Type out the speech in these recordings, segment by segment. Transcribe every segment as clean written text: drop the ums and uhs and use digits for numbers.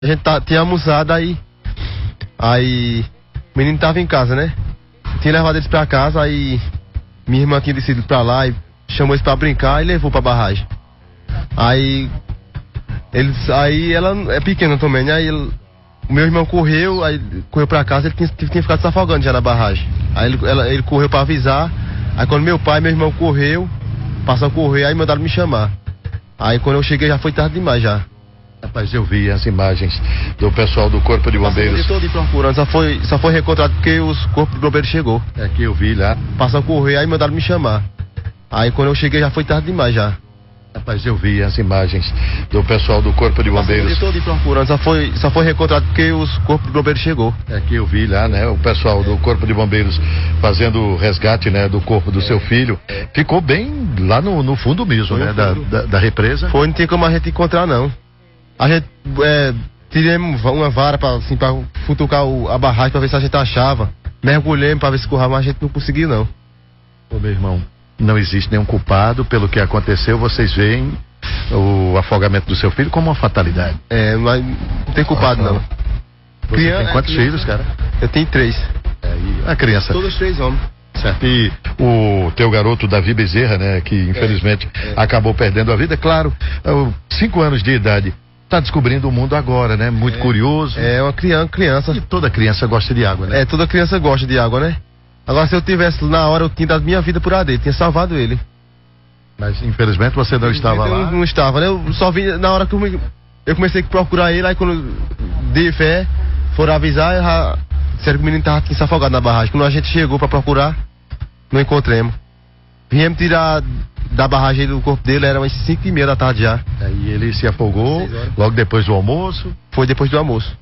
A gente tinha almoçado aí o menino tava em casa, né? Tinha levado eles pra casa, aí minha irmã tinha descido pra lá e chamou eles pra brincar e levou pra barragem. Aí ela é pequena também, né? O meu irmão correu pra casa, ele tinha ficado se afogando já na barragem. Aí ele correu pra avisar, aí quando meu pai e meu irmão passou a correr, aí mandaram me chamar. Aí quando eu cheguei já foi tarde demais já. Rapaz, eu vi as imagens do pessoal do Corpo de Bombeiros. Eu todo procurando, só foi reencontrado porque os Corpos de Bombeiros chegou. É que eu vi lá. Passou a correr, aí mandaram me chamar. Aí quando eu cheguei já foi tarde demais já. Rapaz, eu vi as imagens do pessoal do Corpo de Bombeiros. Eu todo procurando, só foi reencontrado porque os Corpos de Bombeiros chegou. É que eu vi lá, né? O pessoal do Corpo de Bombeiros fazendo o resgate, né? Do corpo do seu filho. Ficou bem lá no fundo mesmo, né? Da represa. Foi, não tinha como a gente encontrar, não. A gente tiramos uma vara pra futucar a barragem pra ver se a gente achava. Mergulhamos pra ver se curava, mas a gente não conseguiu, não. Ô, meu irmão, não existe nenhum culpado pelo que aconteceu. Vocês veem o afogamento do seu filho como uma fatalidade. Mas não tem culpado, não. Você tem quantos filhos, cara? Eu tenho 3. A criança. Todos 3 homens. Certo. E o teu garoto, Davi Bezerra, né? Que infelizmente acabou perdendo a vida. Claro, 5 anos de idade. Tá descobrindo o mundo agora, né? Muito curioso. É uma criança. E toda criança gosta de água, né? Toda criança gosta de água, né? Agora, se eu tivesse na hora, eu tinha dado minha vida por AD, tinha salvado ele. Mas, infelizmente, você não estava lá. Eu não estava, né? Eu só vi na hora que eu comecei a procurar ele, aí quando dei fé, foram avisar, disseram que o menino tinha se afogado na barragem. Quando a gente chegou pra procurar, não encontramos. Viemos tirar da barragem do corpo dele, era umas 5h30 da tarde já. Aí ele se afogou logo depois do almoço? Foi depois do almoço.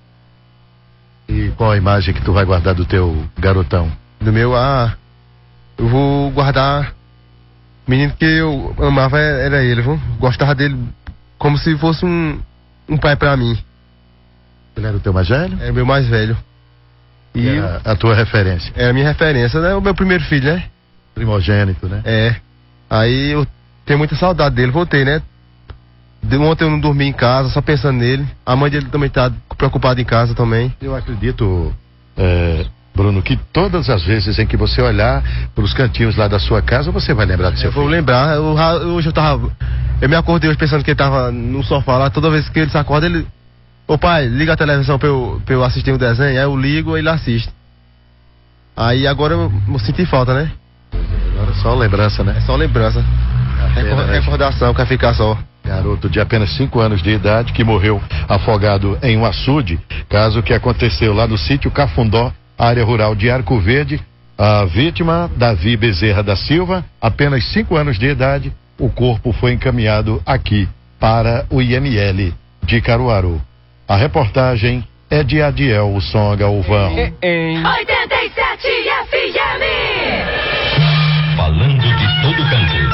E qual a imagem que tu vai guardar do teu garotão? Do meu, eu vou guardar. O menino que eu amava era ele, viu? Gostava dele como se fosse um pai pra mim. Ele era o teu mais velho? Era o meu mais velho. E era a tua referência? Era a minha referência, né? O meu primeiro filho, né? Primogênito, né? Aí eu tenho muita saudade dele, voltei, né? Ontem eu não dormi em casa, só pensando nele. A mãe dele também tá preocupada em casa também. Eu acredito, Bruno, que todas as vezes em que você olhar pros cantinhos lá da sua casa, você vai lembrar do seu filho. Vou lembrar. Eu me acordei hoje pensando que ele tava no sofá lá. Toda vez que ele se acorda, ele... Ô pai, liga a televisão pra eu assistir o desenho. Aí eu ligo e ele assiste. Aí agora eu senti falta, né? Agora só lembrança, né? É só lembrança. Recordação, quer ficar só. Garoto de apenas 5 anos de idade que morreu afogado em um açude. Caso que aconteceu lá no sítio Cafundó, área rural de Arco Verde. A vítima, Davi Bezerra da Silva, apenas 5 anos de idade. O corpo foi encaminhado aqui para o IML de Caruaru. A reportagem é de Adiel Som Galvão. 87 FM. Falando de todo canto.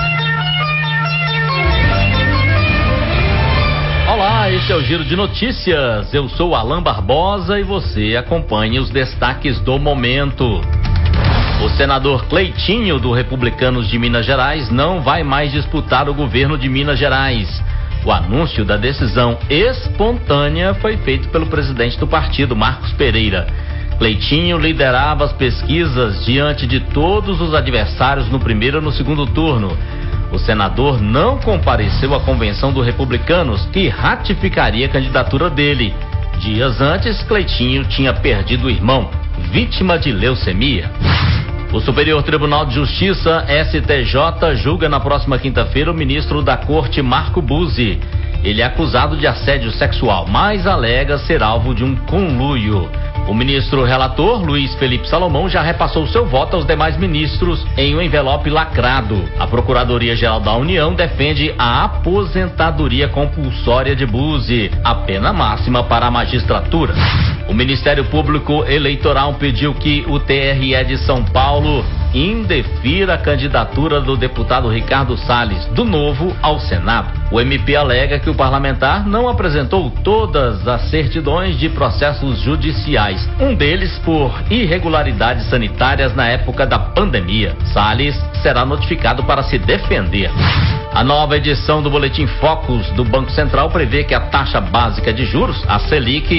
Olá, este é o Giro de Notícias. Eu sou Alan Barbosa e você acompanha os destaques do momento. O senador Cleitinho, do Republicanos de Minas Gerais, não vai mais disputar o governo de Minas Gerais. O anúncio da decisão espontânea foi feito pelo presidente do partido, Marcos Pereira. Cleitinho liderava as pesquisas diante de todos os adversários no primeiro e no segundo turno. O senador não compareceu à convenção do Republicanos, que ratificaria a candidatura dele. Dias antes, Cleitinho tinha perdido o irmão, vítima de leucemia. O Superior Tribunal de Justiça, STJ, julga na próxima quinta-feira o ministro da Corte, Marco Buzzi. Ele é acusado de assédio sexual, mas alega ser alvo de um conluio. O ministro relator, Luiz Felipe Salomão, já repassou seu voto aos demais ministros em um envelope lacrado. A Procuradoria-Geral da União defende a aposentadoria compulsória de Buzzi, a pena máxima para a magistratura. O Ministério Público Eleitoral pediu que o TRE de São Paulo indefira a candidatura do deputado Ricardo Salles, do Novo, ao Senado. O MP alega que o parlamentar não apresentou todas as certidões de processos judiciais, um deles por irregularidades sanitárias na época da pandemia. Salles será notificado para se defender. A nova edição do Boletim Focus do Banco Central prevê que a taxa básica de juros, a Selic,